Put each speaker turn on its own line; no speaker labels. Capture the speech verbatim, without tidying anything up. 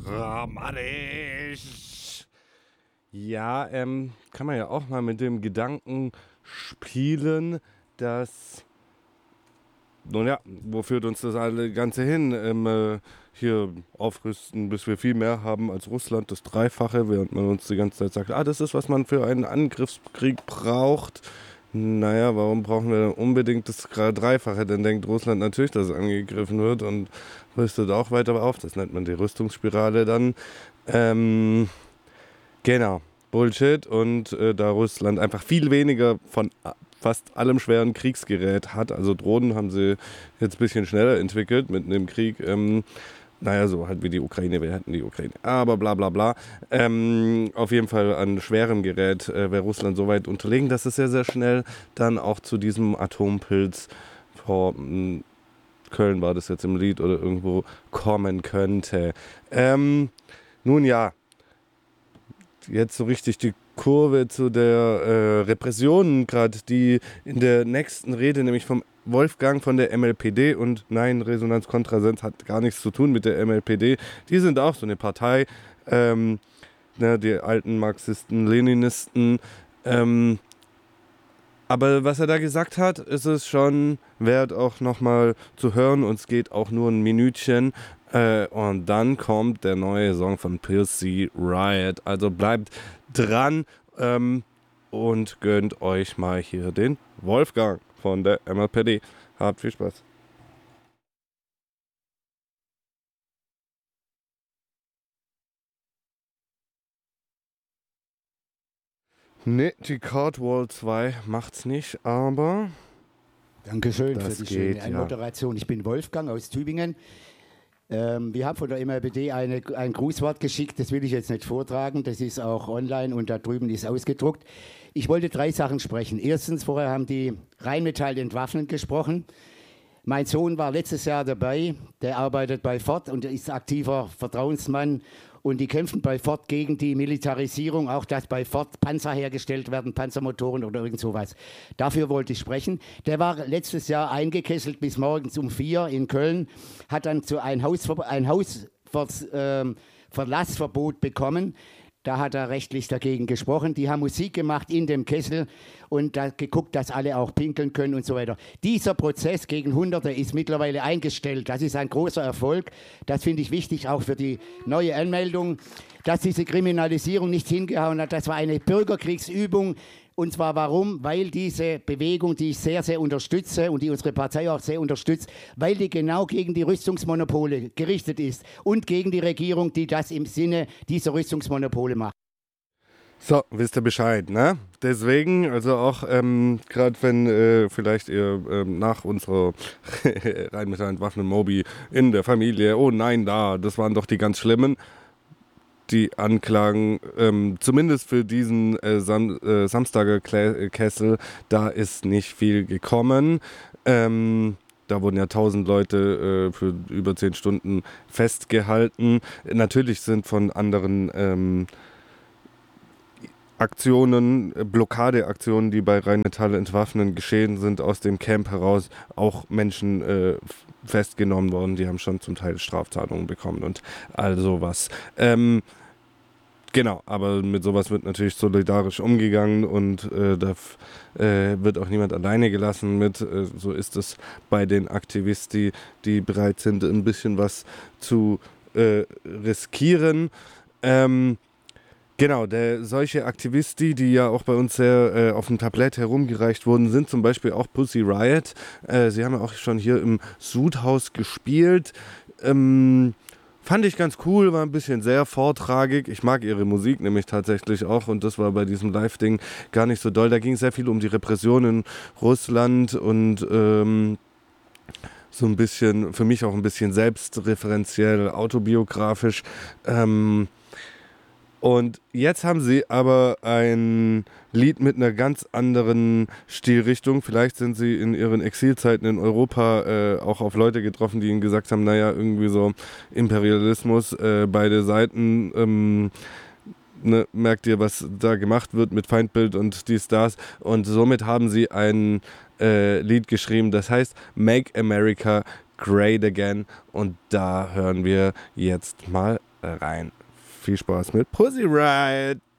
dramatisch. Ja, ähm, kann man ja auch mal mit dem Gedanken spielen, dass, nun ja, wo führt uns das alle Ganze hin? Ähm, äh, hier aufrüsten, bis wir viel mehr haben als Russland, das Dreifache, während man uns die ganze Zeit sagt, ah, das ist, was man für einen Angriffskrieg braucht. Naja, warum brauchen wir denn unbedingt das Dreifache? Dann denkt Russland natürlich, dass es angegriffen wird und rüstet auch weiter auf. Das nennt man die Rüstungsspirale dann. Ähm, genau, Bullshit. Und äh, da Russland einfach viel weniger von fast allem schweren Kriegsgerät hat, also Drohnen haben sie jetzt ein bisschen schneller entwickelt mitten im Krieg, ähm, naja, so halt wie die Ukraine, wir hätten die Ukraine, aber bla bla bla. Ähm, auf jeden Fall an schwerem Gerät äh, wäre Russland so weit unterlegen, dass es sehr, sehr schnell dann auch zu diesem Atompilz vor mh, Köln war das jetzt im Lied oder irgendwo kommen könnte. Ähm, nun ja, jetzt so richtig die Kurve zu der äh, Repression, gerade die in der nächsten Rede, nämlich vom Wolfgang von der M L P D, und nein, Resonanz Kontrasens hat gar nichts zu tun mit der M L P D, die sind auch so eine Partei, ähm, ne, die alten Marxisten, Leninisten, ähm, aber was er da gesagt hat, ist es schon wert auch nochmal zu hören, und es geht auch nur ein Minütchen, äh, und dann kommt der neue Song von Pussy Riot, also bleibt dran ähm, und gönnt euch mal hier den Wolfgang von der M L P D. Habt viel Spaß. Ne, die Cardwall zwei macht's nicht, aber
Dankeschön
das
für die
geht,
schöne
ja.
Anmoderation. Ich bin Wolfgang aus Tübingen. Ähm, wir haben von der M L P D eine, ein Grußwort geschickt, das will ich jetzt nicht vortragen, das ist auch online und da drüben ist ausgedruckt. Ich wollte drei Sachen sprechen. Erstens, vorher haben die Rheinmetall entwaffnen gesprochen. Mein Sohn war letztes Jahr dabei, der arbeitet bei Ford und ist aktiver Vertrauensmann. Und die kämpfen bei Ford gegen die Militarisierung, auch dass bei Ford Panzer hergestellt werden, Panzermotoren oder irgend sowas. Dafür wollte ich sprechen. Der war letztes Jahr eingekesselt bis morgens um vier in Köln, hat dann zu ein Hausver- ein Hausverlassverbot bekommen. Da hat er rechtlich dagegen gesprochen. Die haben Musik gemacht in dem Kessel und da geguckt, dass alle auch pinkeln können und so weiter. Dieser Prozess gegen Hunderte ist mittlerweile eingestellt. Das ist ein großer Erfolg. Das finde ich wichtig, auch für die neue Anmeldung, dass diese Kriminalisierung nicht hingehauen hat. Das war eine Bürgerkriegsübung. Und zwar warum? Weil diese Bewegung, die ich sehr, sehr unterstütze und die unsere Partei auch sehr unterstützt, weil die genau gegen die Rüstungsmonopole gerichtet ist und gegen die Regierung, die das im Sinne dieser Rüstungsmonopole macht.
So, wisst ihr Bescheid, ne? Deswegen, also auch, ähm, gerade wenn äh, vielleicht ihr ähm, nach unserer Rheinmetall entwaffneten Mobi in der Familie, oh nein, da, das waren doch die ganz Schlimmen, die Anklagen, ähm, zumindest für diesen äh, Sam äh, Samstager Klä Kessel, da ist nicht viel gekommen. Ähm, da wurden ja tausend Leute äh, für über zehn Stunden festgehalten. Natürlich sind von anderen ähm, Aktionen, Blockadeaktionen, die bei Rheinmetall entwaffnen geschehen sind, aus dem Camp heraus auch Menschen äh, festgenommen worden. Die haben schon zum Teil Strafzahlungen bekommen und all sowas. Ähm, genau, aber mit sowas wird natürlich solidarisch umgegangen und äh, da äh, wird auch niemand alleine gelassen mit. Äh, so ist es bei den Aktivisten, die bereit sind, ein bisschen was zu äh, riskieren. Ähm, Genau, der, solche Aktivisten, die ja auch bei uns sehr äh, auf dem Tablett herumgereicht wurden, sind zum Beispiel auch Pussy Riot. Äh, sie haben ja auch schon hier im Sudhaus gespielt. Ähm, fand ich ganz cool, war ein bisschen sehr vortragig. Ich mag ihre Musik nämlich tatsächlich auch und das war bei diesem Live-Ding gar nicht so doll. Da ging es sehr viel um die Repression in Russland und ähm, so ein bisschen, für mich auch ein bisschen selbstreferenziell, autobiografisch. Ähm, Und jetzt haben sie aber ein Lied mit einer ganz anderen Stilrichtung. Vielleicht sind sie in ihren Exilzeiten in Europa äh, auch auf Leute getroffen, die ihnen gesagt haben, naja, irgendwie so Imperialismus, äh, beide Seiten, ähm, ne, merkt ihr, was da gemacht wird mit Feindbild und die Stars. Und somit haben sie ein äh, Lied geschrieben, das heißt Make America Great Again. Und da hören wir jetzt mal rein. Viel Spaß mit Pussy Riot.